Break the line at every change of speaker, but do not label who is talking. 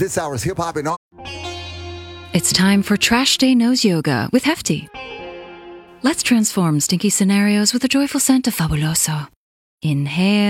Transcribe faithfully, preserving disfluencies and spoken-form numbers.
This hour's hip hop and R.
It's time for Trash Day Nose Yoga with Hefty. Let's transform stinky scenarios with a joyful scent of Fabuloso. Inhale.